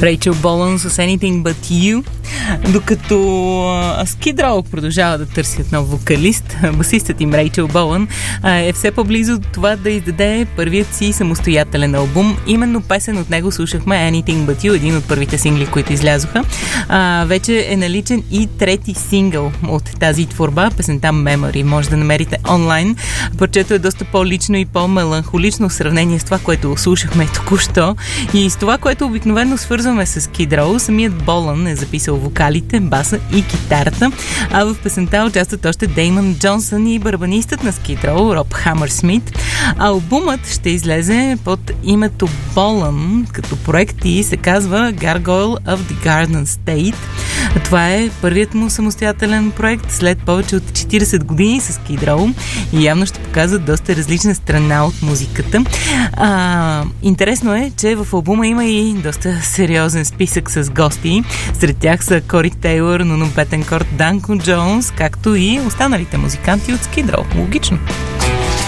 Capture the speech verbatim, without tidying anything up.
Рейчел Болън с Anything But You, докато Skid Row продължава да търсят нов вокалист. Басистът им Рейчел Болън е все по-близо до това да издаде първият си самостоятелен албум. Именно песен от него слушахме, Anything But You, един от първите сингли, които излязоха. А, вече е наличен и трети сингъл от тази творба, песента Memory. Може да намерите онлайн. Парчето е доста по-лично и по-меланхолично в сравнение с това, което слушахме току-що. И с това, което обикновено свързваме с Skid Row, самият Болън е записал вокалите, баса и китарата, а в песента участват още Деймън Джонсън и барабанистът на Skid Row, Роб Хамърсмит. Албумът ще излезе под името Болън като проект и се казва Gargoyle of the Garden State. Това е първият му самостоятелен проект след повече от четирийсет години с Skid Row и явно ще показва доста различна страна от музиката. А, интересно е, че в албума има и доста сериозен списък с гости. Сред тях са Кори Тейлър, Нуно Бетенкорт, Данко Джонс, както и останалите музиканти от Skid Row. Логично.